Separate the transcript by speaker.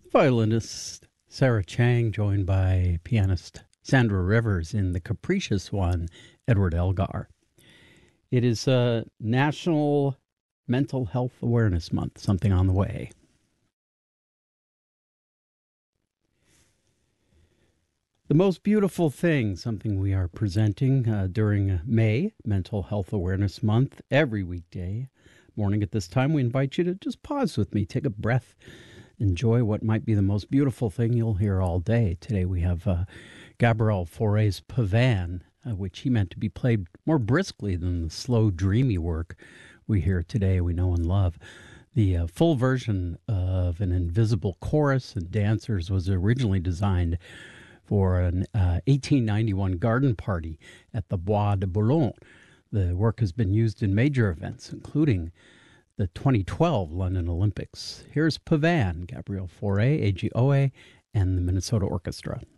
Speaker 1: Violinist Sarah Chang, joined by pianist Sandra Rivers in the capricious one, Edward Elgar. It is a National Mental Health Awareness Month, something on the way. The Most Beautiful Thing, something we are presenting during May, Mental Health Awareness Month, every weekday morning at this time. We invite you to just pause with me, take a breath, enjoy what might be the most beautiful thing you'll hear all day. Today we have Gabriel Fauré's Pavane, which he meant to be played more briskly than the slow, dreamy work we hear today, we know and love. The full version of an invisible chorus and dancers was originally designed for an 1891 garden party at the Bois de Boulogne. The work has been used in major events, including the 2012 London Olympics. Here's Pavane, Gabriel Fauré, AGOA, and the Minnesota Orchestra.